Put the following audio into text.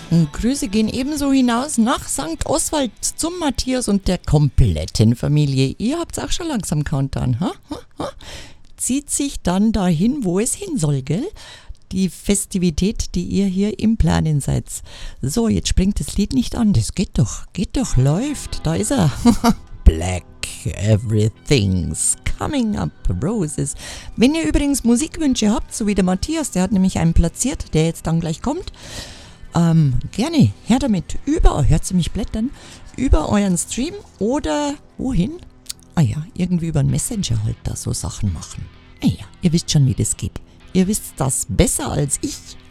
Und Grüße gehen ebenso hinaus nach St. Oswald zum Matthias und der kompletten Familie. Ihr habt's auch schon langsam Countdown, ha? Zieht sich dann dahin, wo es hin soll, gell? Die Festivität, die ihr hier im Planen seid. So, jetzt springt das Lied nicht an. Das geht doch, läuft. Da ist er. Black, everything's coming up, Roses. Wenn ihr übrigens Musikwünsche habt, so wie der Matthias, der hat nämlich einen platziert, der jetzt dann gleich kommt, gerne her damit, hört sie mich blättern, über euren Stream oder wohin? Ah ja, irgendwie über einen Messenger halt da so Sachen machen. Ah ja, ihr wisst schon, wie das geht. Ihr wisst das besser als ich.